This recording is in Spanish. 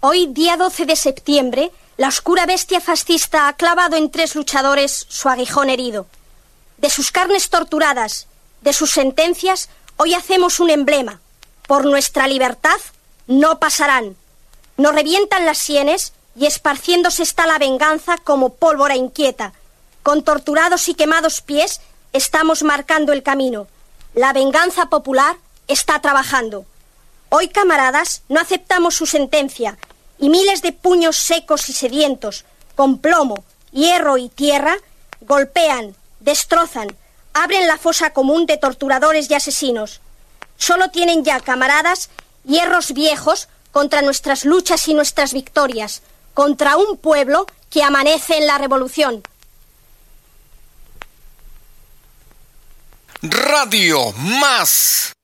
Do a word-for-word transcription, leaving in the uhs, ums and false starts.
Hoy, día doce de septiembre, la oscura bestia fascista ha clavado en tres luchadores su aguijón herido. De sus carnes torturadas, de sus sentencias, hoy hacemos un emblema. Por nuestra libertad no pasarán. Nos revientan las sienes y esparciéndose está la venganza como pólvora inquieta. Con torturados y quemados pies estamos marcando el camino. La venganza popular está trabajando. Hoy, camaradas, no aceptamos su sentencia y miles de puños secos y sedientos, con plomo, hierro y tierra, golpean, destrozan, abren la fosa común de torturadores y asesinos. Solo tienen ya, camaradas, hierros viejos contra nuestras luchas y nuestras victorias, contra un pueblo que amanece en la revolución. Radio Más.